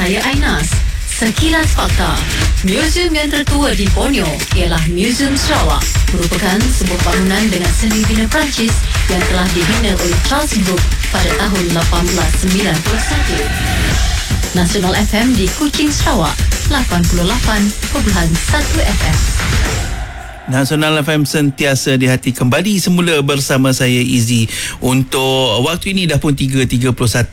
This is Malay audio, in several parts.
saya Ainas. Sekilas fakta. Museum yang tertua di Borneo ialah Museum Sarawak. Merupakan sebuah bangunan dengan seni bina Perancis yang telah dibina oleh Charles Brooke pada tahun 1891. Nasional FM di Kuching, Sarawak 88.1 FM. Nasional FM sentiasa di hati, kembali semula bersama saya Izzy. Untuk waktu ini dah pun 3.31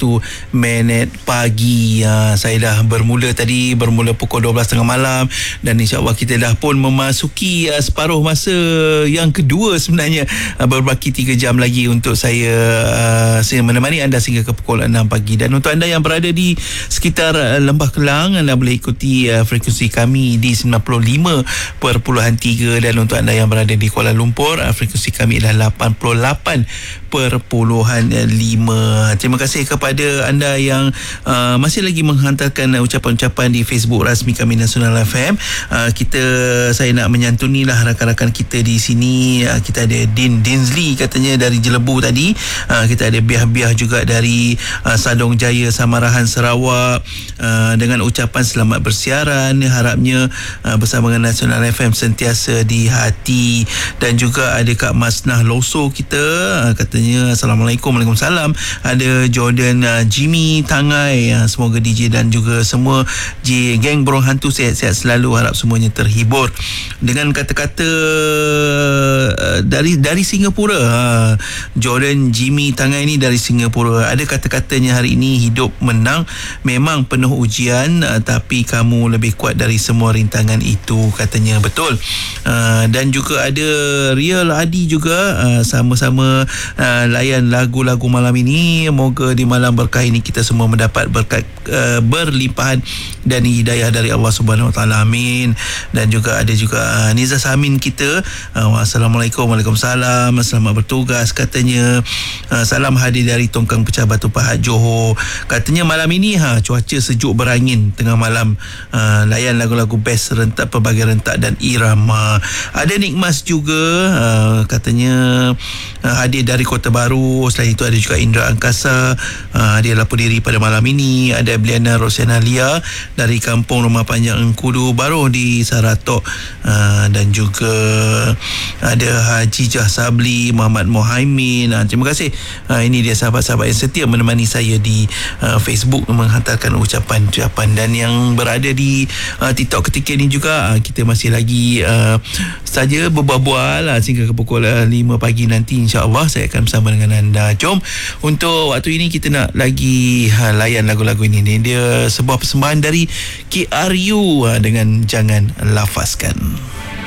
pagi. Saya dah bermula pukul 12.30 malam, dan insyaAllah kita dah pun memasuki separuh masa yang kedua sebenarnya. Berbaki 3 jam lagi untuk saya menemani anda sehingga ke pukul 6 pagi. Dan untuk anda yang berada di sekitar Lembah Kelang, anda boleh ikuti frekuensi kami di 95.3, dan untuk anda yang berada di Kuala Lumpur, frekuensi kami adalah 88.5. Terima kasih kepada anda yang masih lagi menghantarkan ucapan-ucapan di Facebook rasmi kami Nasional FM. Saya nak menyantuni lah rakan-rakan kita di sini. Kita ada Dinsley katanya dari Jelebu tadi. Kita ada Biah-Biah juga dari Sadong Jaya, Samarahan, Sarawak, dengan ucapan selamat bersiaran. Harapnya bersama dengan Nasional FM sentiasa di hati. Dan juga ada Kak Masnah Loso kita, katanya Assalamualaikum. Waalaikumsalam. Ada Jordan Jimmy Tangai, semoga DJ dan juga semua geng Borong Hantu sihat-sihat selalu. Harap semuanya terhibur. Dengan kata-kata dari Singapura, Jordan Jimmy Tangai ni dari Singapura. Ada kata-katanya hari ini: hidup menang memang penuh ujian, tapi kamu lebih kuat dari semua rintangan itu, katanya. Betul. Dan juga ada Real Adi juga, sama-sama layan lagu-lagu malam ini. Moga di malam berkah ini kita semua mendapat berkat berlimpahan dan hidayah dari Allah Subhanahu Wa Taala. Amin. Dan juga ada juga Niza Samin kita. Assalamualaikum. Waalaikumsalam. Selamat bertugas, katanya. Salam hadir dari Tongkang Pecah Batu Pahat, Johor. Katanya malam ini cuaca sejuk berangin tengah malam. Layan lagu-lagu best rentak, pelbagai rentak dan irama. Ada Nikmas juga, katanya hadir dari Kota Baru. Selain itu ada juga Indra Angkasa, dia lapor diri pada malam ini. Ada Bliana Rosiana Lia dari Kampung Rumah Panjang Engkudu Baru di Saratok. Dan juga ada Haji Jah Sabli, Muhammad Mohaimin. Terima kasih. Ini dia sahabat-sahabat yang setia menemani saya di Facebook, menghantarkan ucapan-ucapan. Dan yang berada di TikTok ketika ini juga, kita masih lagi saja berbual-bual sehingga ke pukul 5 pagi nanti. InsyaAllah saya akan bersama dengan anda. Jom, untuk waktu ini kita nak lagi layan lagu-lagu ini. Dia sebuah persembahan dari KRU dengan Jangan Lafazkan.